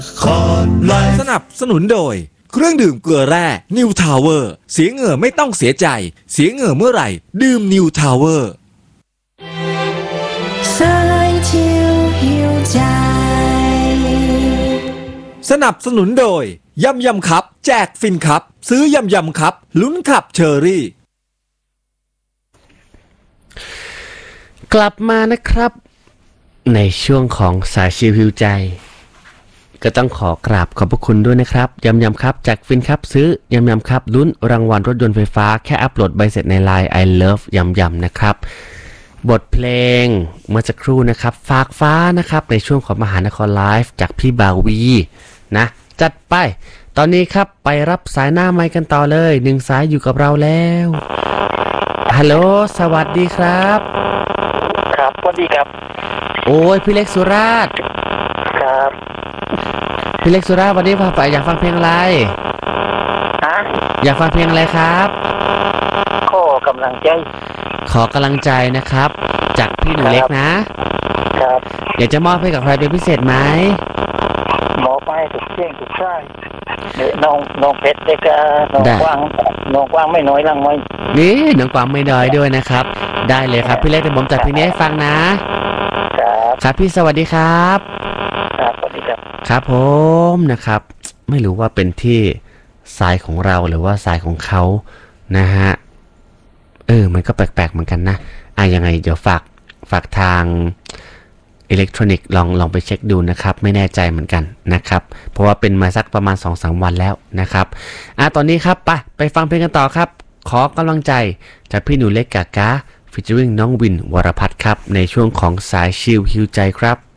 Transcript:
สนับสนุนโดยเครื่องดื่มเกลือแร่นิวทาวเวอร์เสียเหงื่อไม่ต้องเสียใจเสียเหงื่อเมื่อไหร่ดื่มนิวทาวเวอร์สนับสนุนโดยยำยำครับแจกฟินครับซื้อยำยำครับลุ้นขับเชอรี่กลับมานะครับในช่วงของสายชิลฮิวใจก็ต้องขอกราบขอบพระคุณด้วยนะครับยำยำครับจากฟินครับซื้อยำยำครับลุ้นรางวัลรถยนต์ไฟฟ้าแค่อัปโหลดใบเสร็จใน LINE I love ยำยำนะครับบทเพลงเมื่อสักครู่นะครับฝากฟ้านะครับในช่วงของมหานครไลฟ์จากพี่บาวีนะจัดไปตอนนี้ครับไปรับสายหน้าไมค์กันต่อเลยหนึ่งสายอยู่กับเราแล้วฮัลโหลสวัสดีครับครับสวัสดีครับโอ้ยพี่เล็กสุราษฎร์ครับพี่เล็กสุราษฎร์วันนี้อยากฟังเพลงอะไรฮะอยากฟังเพลงอะไรครับขอกำลังใจนะครับจากพี่หนูเล็กนะครับอยากจะมอบให้กับใครเป็นพิเศษไหมหมอไปถูกเที่ยงถูกใช่น้องเพชรเด็กน้องกว้างไม่น้อยลังไม่นี่น้องกวางไม่น้อยด้วยนะครับได้เลยครับพี่เล็กแต่ผมจัดเพลงนี้ให้ฟังนะครับพี่สวัสดีครับครับสวัสดีครับครับผมนะครับไม่รู้ว่าเป็นที่สายของเราหรือว่าสายของเขานะฮะมันก็แปลกๆเหมือนกันนะยังไงเดี๋ยวฝากทางอิเล็กทรอนิกส์ลองไปเช็คดูนะครับไม่แน่ใจเหมือนกันนะครับเพราะว่าเป็นมาสักประมาณ 2-3 วันแล้วนะครับตอนนี้ครับไปฟังเพลงกันต่อครับขอกำลังใจจากพี่หนูเล็กกากาฟีเจอริ่งน้องวินวรพัฒน์ครับในช่วงของสายชิลฮิวใจครับ